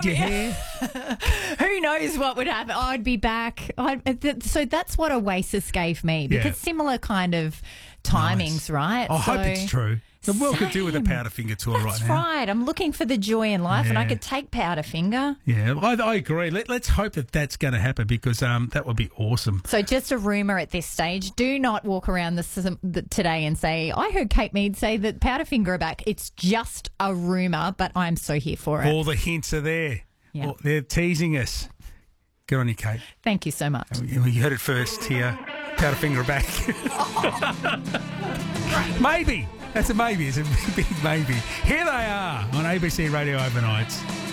your hair. Who knows what would happen? I'd be back. So that's what Oasis gave me, because similar kind of timings, right? I hope it's true. The world could do with a Powderfinger tour right now. That's right. I'm looking for the joy in life, and I could take Powderfinger. Yeah, I agree. Let's hope that that's going to happen, because that would be awesome. So just a rumour at this stage. Do not walk around today and say, I heard Kate Mead say that Powderfinger are back. It's just a rumour, but I'm so here for it. All the hints are there. Yeah. They're teasing us. Good on you, Kate. Thank you so much. You heard it first here. Powderfinger are back. Maybe. That's a maybe. It's a big maybe. Here they are on ABC Radio Overnights.